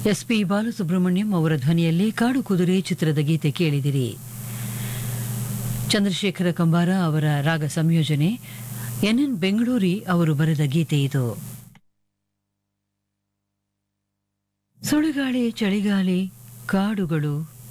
SP Balasubrahmanyam ಅವರ ಧ್ವನಿಯಲ್ಲಿ ಕಾಡು ಕುದುರೆ ಚಿತ್ರದ ಗೀತೆ ಕೇಳಿದಿರಿ. ಚಂದ್ರಶೇಖರ ಕಂಬಾರ ಅವರ ರಾಗ ಸಂಯೋಜನೆ, ಎನ್ಎನ್ ಬೆಂಗಳೂರಿ ಅವರು ಬರೆದ ಗೀತೆ ಇದು. ಸುಳಿಗಾಳಿ, ಚಳಿಗಾಳಿ, ಕಾಡುಗಳು,